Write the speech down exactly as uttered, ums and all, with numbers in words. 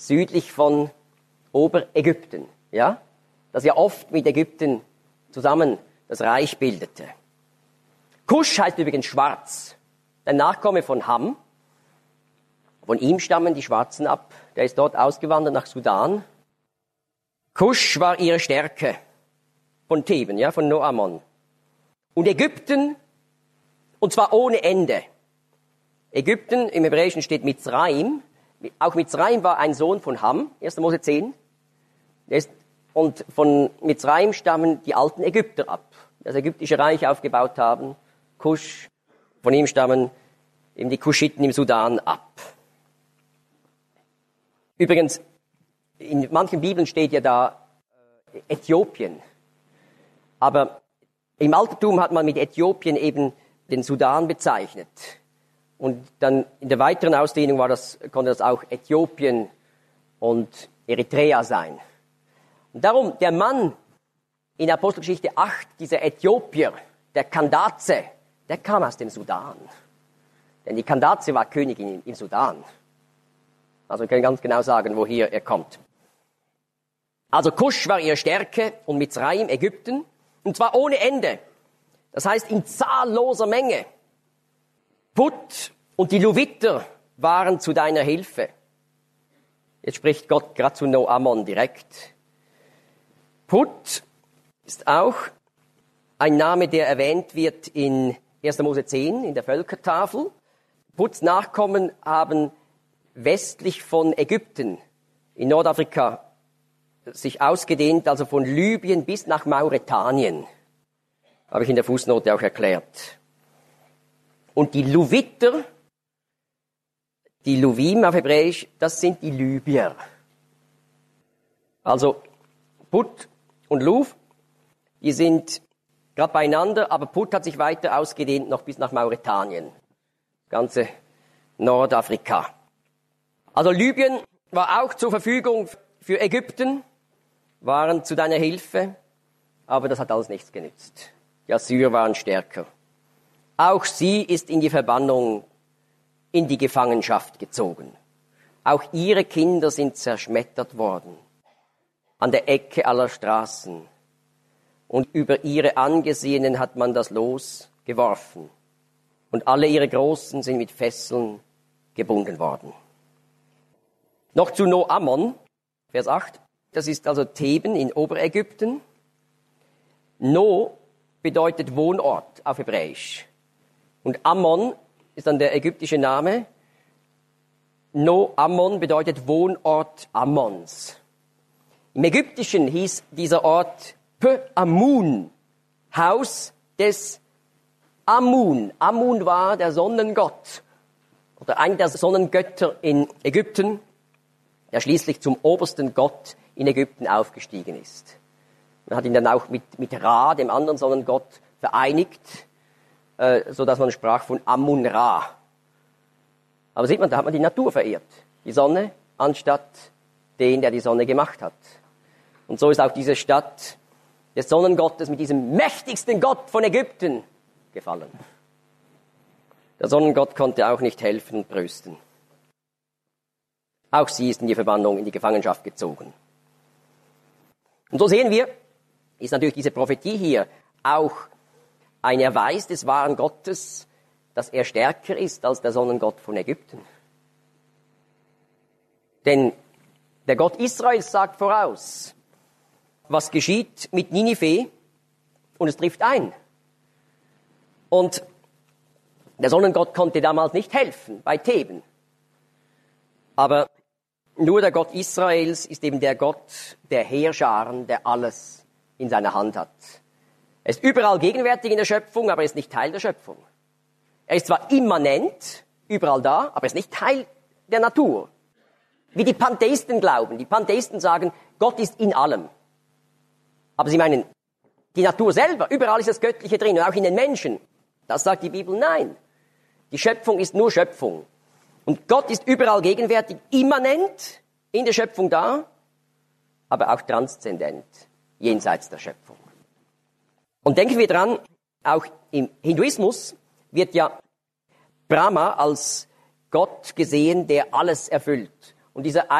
südlich von Oberägypten, ja, das ja oft mit Ägypten zusammen das Reich bildete. Kusch heißt übrigens schwarz, der Nachkomme von Ham. Von ihm stammen die Schwarzen ab. Der ist dort ausgewandert nach Sudan. Kusch war ihre Stärke von Theben, ja, von Noamon. Und Ägypten, und zwar ohne Ende. Ägypten, im Hebräischen steht Mitzraim. Auch Mitzraim war ein Sohn von Ham, erster Mose zehn. Und von Mitzraim stammen die alten Ägypter ab, die das ägyptische Reich aufgebaut haben. Kusch, von ihm stammen eben die Kuschiten im Sudan ab. Übrigens, in manchen Bibeln steht ja da äh, Äthiopien. Aber im Altertum hat man mit Äthiopien eben den Sudan bezeichnet. Und dann in der weiteren Ausdehnung war das, konnte das auch Äthiopien und Eritrea sein. Und darum, der Mann in Apostelgeschichte acht, dieser Äthiopier, der Kandaze, der kam aus dem Sudan. Denn die Kandaze war Königin im Sudan. Also wir können ganz genau sagen, woher er kommt. Also Kusch war ihre Stärke und Mitzraim, Ägypten. Und zwar ohne Ende. Das heißt in zahlloser Menge. Put und die Luviter waren zu deiner Hilfe. Jetzt spricht Gott gerade zu Noamon direkt. Put ist auch ein Name, der erwähnt wird in erster Mose zehn, in der Völkertafel. Puts Nachkommen haben westlich von Ägypten in Nordafrika sich ausgedehnt, also von Libyen bis nach Mauretanien. Habe ich in der Fußnote auch erklärt. Und die Luviter, die Luvim auf Hebräisch, das sind die Libyer. Also Put und Luv, die sind gerade beieinander, aber Put hat sich weiter ausgedehnt, noch bis nach Mauretanien. Ganze Nordafrika. Also Libyen war auch zur Verfügung für Ägypten, waren zu deiner Hilfe, aber das hat alles nichts genützt. Die Assyrer waren stärker. Auch sie ist in die Verbannung, in die Gefangenschaft gezogen. Auch ihre Kinder sind zerschmettert worden an der Ecke aller Straßen. Und über ihre Angesehenen hat man das Los geworfen. Und alle ihre Großen sind mit Fesseln gebunden worden. Noch zu Noamon, Vers acht. Das ist also Theben in Oberägypten. No bedeutet Wohnort auf Hebräisch. Und Ammon ist dann der ägyptische Name. No-Ammon bedeutet Wohnort Ammons. Im Ägyptischen hieß dieser Ort Pe-Amun, Haus des Amun. Amun war der Sonnengott oder einer der Sonnengötter in Ägypten, der schließlich zum obersten Gott in Ägypten aufgestiegen ist. Man hat ihn dann auch mit, mit Ra, dem anderen Sonnengott, vereinigt, äh, so dass man sprach von Amun-Ra. Aber sieht man, da hat man die Natur verehrt. Die Sonne anstatt den, der die Sonne gemacht hat. Und so ist auch diese Stadt des Sonnengottes mit diesem mächtigsten Gott von Ägypten gefallen. Der Sonnengott konnte auch nicht helfen und trösten. Auch sie ist in die Verbannung, in die Gefangenschaft gezogen. Und so sehen wir, ist natürlich diese Prophetie hier auch ein Erweis des wahren Gottes, dass er stärker ist als der Sonnengott von Ägypten. Denn der Gott Israels sagt voraus, was geschieht mit Ninive, und es trifft ein. Und der Sonnengott konnte damals nicht helfen bei Theben. Aber nur der Gott Israels ist eben der Gott der Heerscharen, der alles in seiner Hand hat. Er ist überall gegenwärtig in der Schöpfung, aber er ist nicht Teil der Schöpfung. Er ist zwar immanent, überall da, aber er ist nicht Teil der Natur. Wie die Pantheisten glauben. Die Pantheisten sagen, Gott ist in allem. Aber sie meinen, die Natur selber, überall ist das Göttliche drin, und auch in den Menschen. Das sagt die Bibel, nein. Die Schöpfung ist nur Schöpfung. Und Gott ist überall gegenwärtig, immanent in der Schöpfung da, aber auch transzendent, jenseits der Schöpfung. Und denken wir dran, auch im Hinduismus wird ja Brahma als Gott gesehen, der alles erfüllt. Und dieser